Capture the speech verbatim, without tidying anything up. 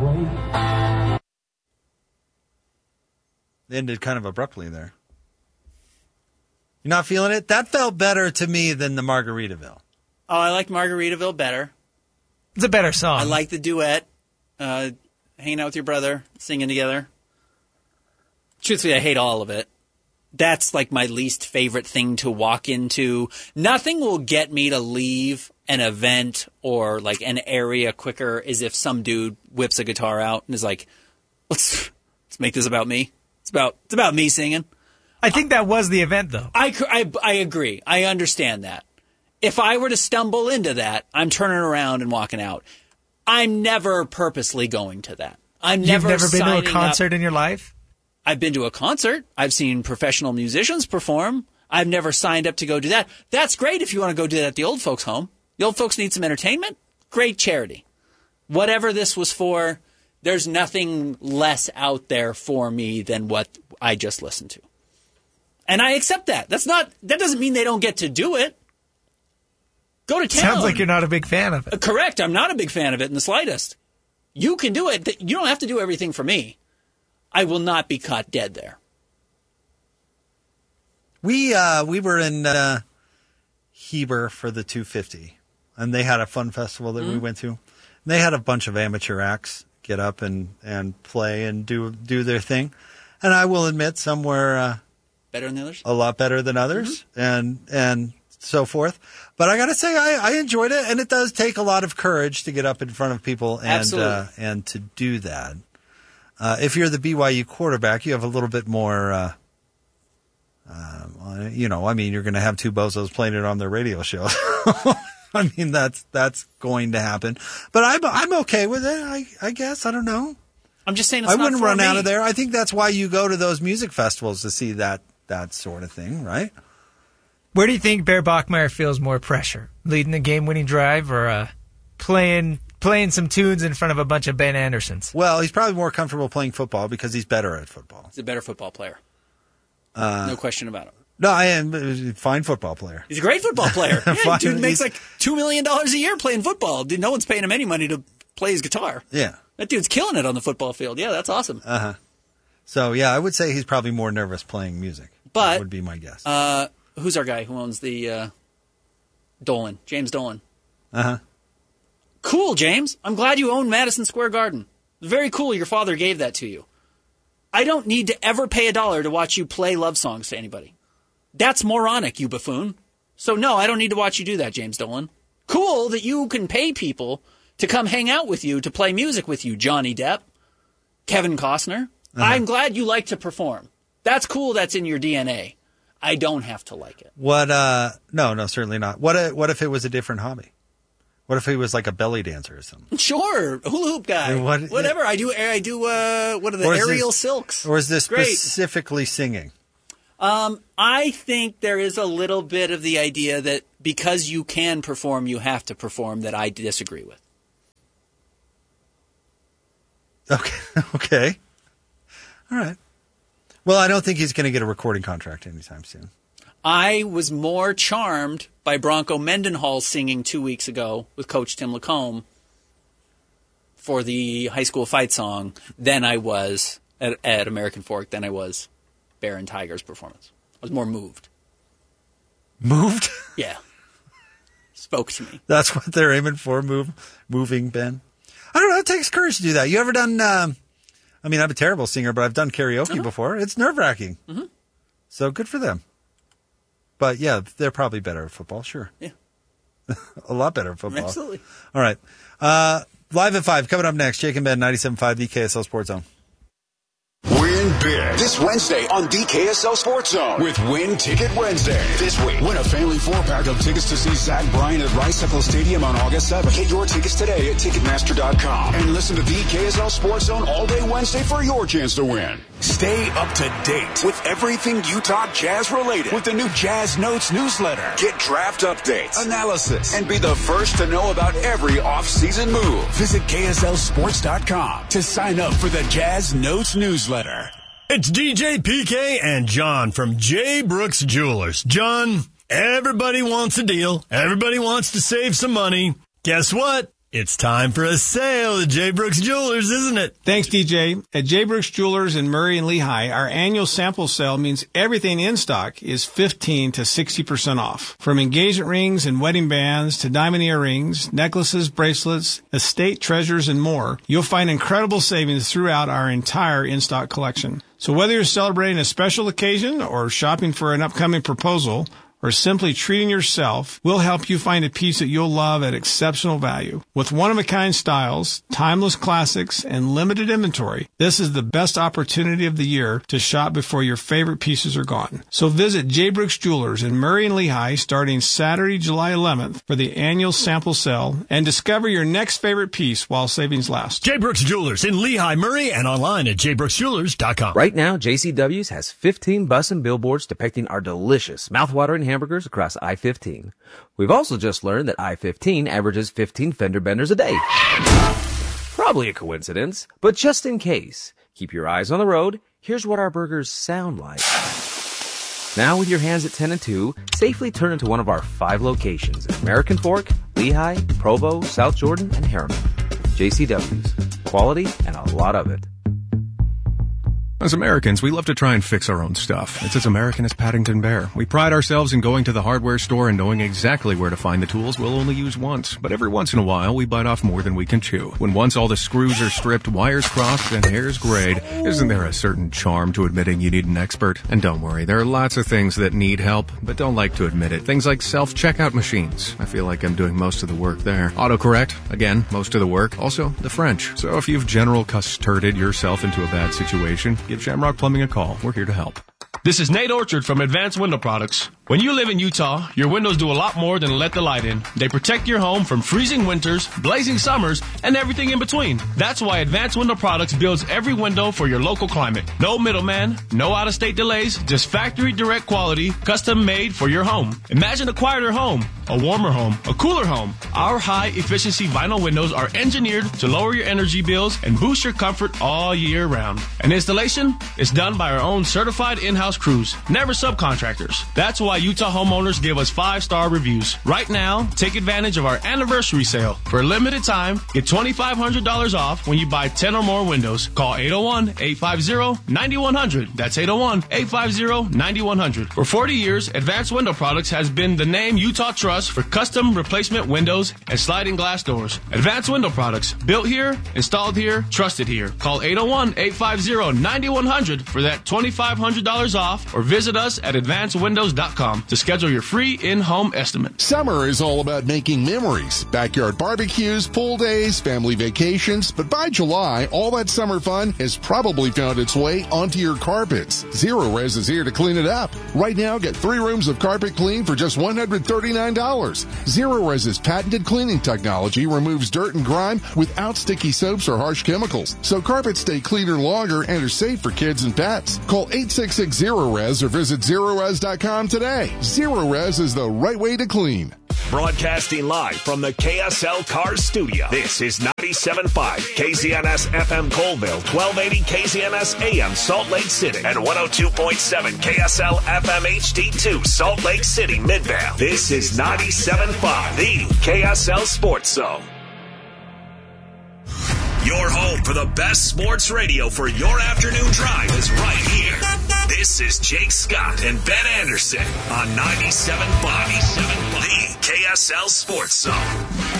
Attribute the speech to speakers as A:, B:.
A: Ended kind of abruptly there. You're not feeling it? That felt better to me than the Margaritaville.
B: Oh, I liked Margaritaville better.
C: It's a better song.
B: I like the duet. Uh, hanging out with your brother, singing together. Truthfully, I hate all of it. That's like my least favorite thing to walk into. Nothing will get me to leave an event or like an area quicker as if some dude whips a guitar out and is like, let's let's make this about me. It's about it's about me singing.
C: I think that was the event, though.
B: I, I, I agree. I understand that. If I were to stumble into that, I'm turning around and walking out. I'm never purposely going to that. I'm never
C: You've never been to a concert
B: up.
C: in your life?
B: I've been to a concert. I've seen professional musicians perform. I've never signed up to go do that. That's great if you want to go do that at the old folks' home. The old folks need some entertainment. Great charity. Whatever this was for, there's nothing less out there for me than what I just listened to. And I accept that. That's not. That doesn't mean they don't get to do it. Go to town.
C: Sounds like you're not a big fan of it.
B: Uh, correct. I'm not a big fan of it in the slightest. You can do it. You don't have to do everything for me. I will not be caught dead there.
A: We uh, we were in uh, Heber for the two fifty, and they had a fun festival that mm-hmm. we went to. And they had a bunch of amateur acts get up and, and play and do do their thing. And I will admit, some were uh,
B: better than the others.
A: A lot better than others, mm-hmm. and and so forth. But I got to say, I, I enjoyed it, and it does take a lot of courage to get up in front of people and uh, and to do that. Uh, if you're the B Y U quarterback, you have a little bit more. Uh, uh, you know, I mean, you're going to have two bozos playing it on their radio show. I mean, that's that's going to happen. But I'm I'm okay with it. I I guess I don't know.
B: I'm just saying, it's
A: I
B: not
A: wouldn't
B: for
A: run
B: me.
A: out of there. I think that's why you go to those music festivals to see that that sort of thing, right?
C: Where do you think Bear Bachmeyer feels more pressure? Leading a game-winning drive or uh, playing playing some tunes in front of a bunch of Ben Andersons?
A: Well, he's probably more comfortable playing football because he's better at football.
B: He's a better football player.
A: Uh,
B: no question about it.
A: No, I am a fine football player.
B: He's a great football player. Yeah,
A: Fine,
B: dude makes
A: he's-
B: like two million dollars a year playing football. Dude, no one's paying him any money to play his guitar.
A: Yeah.
B: That dude's killing it on the football field. Yeah, that's awesome.
A: Uh-huh. So, yeah, I would say he's probably more nervous playing music.
B: But
A: that would be my guess.
B: Uh, who's our guy who owns the uh, Dolan? James Dolan.
A: Uh-huh.
B: Cool, James. I'm glad you own Madison Square Garden. Very cool your father gave that to you. I don't need to ever pay a dollar to watch you play love songs to anybody. That's moronic, you buffoon. So, no, I don't need to watch you do that, James Dolan. Cool that you can pay people to come hang out with you, to play music with you, Johnny Depp, Kevin Costner. Uh-huh. I'm glad you like to perform. That's cool. That's in your D N A. I don't have to like it.
A: What, uh, no, no, certainly not. What, uh, what if it was a different hobby? What if he was like a belly dancer or something?
B: Sure. Hula hoop guy. What, Whatever. I do, I do, uh, what are the aerial
A: this,
B: silks?
A: Or is this
B: Great.
A: specifically singing?
B: Um, I think there is a little bit of the idea that because you can perform, you have to perform that I disagree with.
A: Okay. Okay. All right. Well, I don't think he's going to get a recording contract anytime soon.
B: I was more charmed by Bronco Mendenhall singing two weeks ago with Coach Tim Lacombe for the high school fight song than I was at, at American Fork than I was Bear and Tiger's performance. I was more moved.
A: Moved?
B: Yeah. Spoke to me.
A: That's what they're aiming for, move, moving Ben. I don't know. It takes courage to do that. You ever done, um, I mean, I'm a terrible singer, but I've done karaoke uh-huh. before. It's nerve-wracking.
B: Mm-hmm.
A: So good for them. But, yeah, they're probably better at football, sure.
B: Yeah.
A: A lot better at football.
B: Absolutely.
A: All right. Uh, live at five, coming up next, Jake and Ben, ninety-seven point five, the K S L Sports Zone.
D: Win big this Wednesday on D K S L Sports Zone with Win Ticket Wednesday. This week, win a family four-pack of tickets to see Zach Bryan at Rice-Eccles Stadium on August seventh. Get your tickets today at Ticketmaster dot com and listen to D K S L Sports Zone all day Wednesday for your chance to win. Stay up to date with everything Utah Jazz related with the new Jazz Notes newsletter. Get draft updates, analysis, and be the first to know about every off-season move. Visit K S L Sports dot com to sign up for the Jazz Notes newsletter.
E: It's D J P K and John from J. Brooks Jewelers. John, everybody wants a deal. Everybody wants to save some money. Guess what? It's time for a sale at J. Brooks Jewelers, isn't it?
F: Thanks, D J. At J. Brooks Jewelers in Murray and Lehigh, our annual sample sale means everything in stock is fifteen to sixty percent off. From engagement rings and wedding bands to diamond earrings, necklaces, bracelets, estate treasures, and more, you'll find incredible savings throughout our entire in-stock collection. So whether you're celebrating a special occasion or shopping for an upcoming proposal, or simply treating yourself, we'll help you find a piece that you'll love at exceptional value. With one-of-a-kind styles, timeless classics, and limited inventory, this is the best opportunity of the year to shop before your favorite pieces are gone. So visit J. Brooks Jewelers in Murray and Lehigh starting Saturday, July eleventh for the annual sample sale and discover your next favorite piece while savings last.
E: J. Brooks Jewelers in Lehigh, Murray, and online at j brooks jewelers dot com.
G: Right now, J C W's has fifteen bus and billboards depicting our delicious, mouthwatering hamburgers across I fifteen. We've also just learned that I fifteen averages fifteen fender benders a day. Probably a coincidence, but just in case, keep your eyes on the road. Here's what our burgers sound like. Now with your hands at ten and two, safely turn into one of our five locations in American Fork, Lehigh, Provo, South Jordan, and Harriman. J C W's. Quality and a lot of it.
H: As Americans, we love to try and fix our own stuff. It's as American as Paddington Bear. We pride ourselves in going to the hardware store and knowing exactly where to find the tools we'll only use once. But every once in a while, we bite off more than we can chew. When once all the screws are stripped, wires crossed, and hairs grayed, isn't there a certain charm to admitting you need an expert? And don't worry, there are lots of things that need help, but don't like to admit it. Things like self-checkout machines. I feel like I'm doing most of the work there. Autocorrect, again, most of the work. Also, the French. So if you've general custarded yourself into a bad situation, give Shamrock Plumbing a call. We're here to help.
I: This is Nate Orchard from Advanced Window Products. When you live in Utah, your windows do a lot more than let the light in. They protect your home from freezing winters, blazing summers, and everything in between. That's why Advanced Window Products builds every window for your local climate. No middleman, no out-of-state delays, just factory direct quality, custom made for your home. Imagine a quieter home, a warmer home, a cooler home. Our high-efficiency vinyl windows are engineered to lower your energy bills and boost your comfort all year round. And installation is done by our own certified in-house crews, never subcontractors. That's why Utah homeowners give us five-star reviews. Right now, take advantage of our anniversary sale. For a limited time, get twenty-five hundred dollars off when you buy ten or more windows. Call eight oh one, eight five zero, nine one zero zero. That's eight oh one, eight five zero, nine one zero zero. For forty years, Advanced Window Products has been the name Utah trusts for custom replacement windows and sliding glass doors. Advanced Window Products, built here, installed here, trusted here. Call eight oh one, eight five zero, nine one zero zero for that twenty-five hundred dollars off, or visit us at advanced windows dot com to schedule your free in-home estimate.
J: Summer is all about making memories. Backyard barbecues, pool days, family vacations. But by July, all that summer fun has probably found its way onto your carpets. Zero Res is here to clean it up. Right now, get three rooms of carpet clean for just one hundred thirty-nine dollars. Zero Res's patented cleaning technology removes dirt and grime without sticky soaps or harsh chemicals. So carpets stay cleaner longer and are safe for kids and pets. Call eight six six zero res or visit zero res dot com today. Zero Res is the right way to clean.
K: Broadcasting live from the K S L Cars Studio. This is ninety-seven point five K Z N S F M Colville, twelve eighty K Z N S A M Salt Lake City, and one oh two point seven K S L F M H D two Salt Lake City, Midvale. This is ninety-seven point five, the K S L Sports Zone. Your home for the best sports radio for your afternoon drive is right here. This is Jake Scott and Ben Anderson on ninety-seven point five, the K S L Sports Zone.